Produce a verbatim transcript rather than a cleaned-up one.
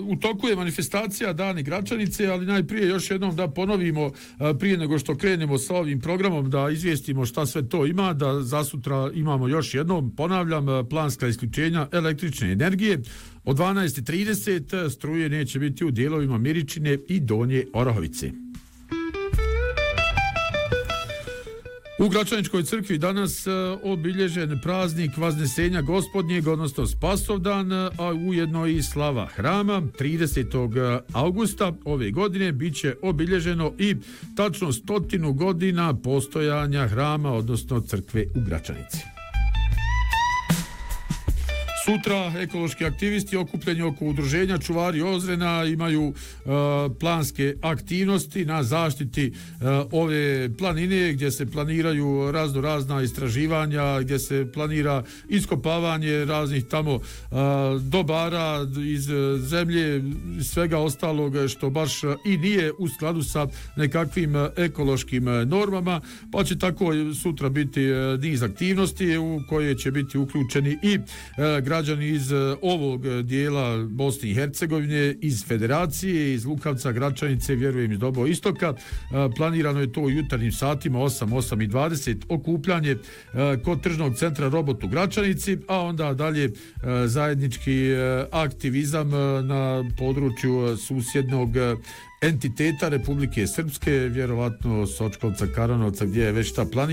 u toku je manifestacija Dani Gračanice, ali najprije još jednom da ponovimo, prije nego što krenemo sa ovim programom, da izvijestimo šta sve to ima, da za sutra imamo još jednom, ponavljam, planska isključenja električne energije. Od dvanaest i trideset struje neće biti u dijelovima Miričine i Donje Orahovice. U Gračaničkoj crkvi danas obilježen praznik Vaznesenja Gospodnjeg, odnosno Spasovdan, a ujedno i slava hrama. tridesetog augusta ove godine bit će obilježeno i tačno stotinu godina postojanja hrama, odnosno crkve u Gračanici. Sutra ekološki aktivisti okupljeni oko udruženja Čuvari Ozrena imaju uh, planske aktivnosti na zaštiti uh, ove planine, gdje se planiraju razno razna istraživanja, gdje se planira iskopavanje raznih tamo uh, dobara iz zemlje, svega ostalog što baš i nije u skladu sa nekakvim ekološkim normama, pa će tako sutra biti niz aktivnosti u koje će biti uključeni i uh, građani iz ovog dijela Bosne i Hercegovine, iz Federacije, iz Lukavca, Gračanice, vjerujem iz Dobo Istoka. Planirano je to u jutarnjim satima osam, osam i dvadeset okupljanje kod tržnog centra Robot u Gračanici, a onda dalje zajednički aktivizam na području susjednog entiteta Republike Srpske, vjerovatno Sočkovca, Karanovca, gdje je već ta planirana.